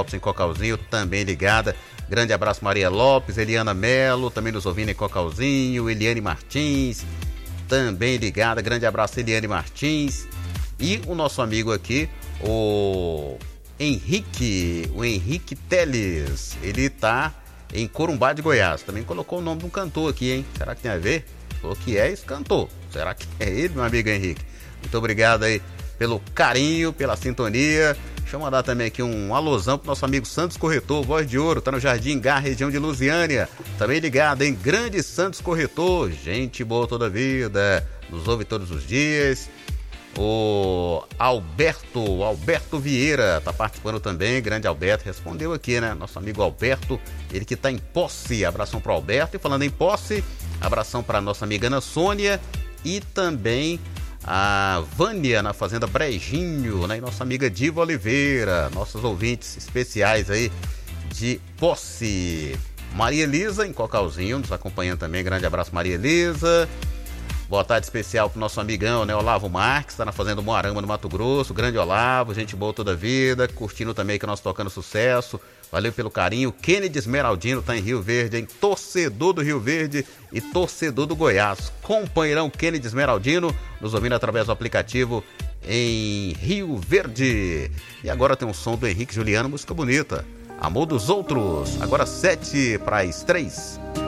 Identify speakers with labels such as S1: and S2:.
S1: Lopes em Cocalzinho, também ligada. Grande abraço, Maria Lopes, Eliana Melo, também nos ouvindo em Cocalzinho. Eliane Martins, também ligada. Grande abraço, Eliane Martins. E o nosso amigo aqui, o Henrique Teles, ele tá em Corumbá de Goiás. Também colocou o nome de um cantor aqui, hein? Será que tem a ver? Falou que é esse cantor. Será que é ele, meu amigo Henrique? Muito obrigado aí pelo carinho, pela sintonia. Deixa eu mandar também aqui um alôzão pro nosso amigo Santos Corretor, Voz de Ouro, tá no Jardim Gá, região de Lusiânia. Também ligado, hein? Grande Santos Corretor, gente boa toda a vida, nos ouve todos os dias. O Alberto Vieira tá participando também, grande Alberto, respondeu aqui, né? Nosso amigo Alberto, ele que tá em Posse, abração pro Alberto. E falando em Posse, abração pra nossa amiga Ana Sônia e também a Vânia na Fazenda Brejinho, né? E nossa amiga Diva Oliveira, nossos ouvintes especiais aí de Posse. Maria Elisa em Cocalzinho, nos acompanhando também, grande abraço Maria Elisa. Boa tarde especial pro nosso amigão, né, Olavo Marques, tá na Fazenda Moarama, no Mato Grosso. Grande Olavo, gente boa toda a vida, curtindo também que nós tocando sucesso. Valeu pelo carinho. Kennedy Esmeraldino tá em Rio Verde, hein? Torcedor do Rio Verde e torcedor do Goiás. Companheirão Kennedy Esmeraldino, nos ouvindo através do aplicativo em Rio Verde. E agora tem um som do Henrique Juliano, música bonita. Amor dos Outros, agora 7 para as 3.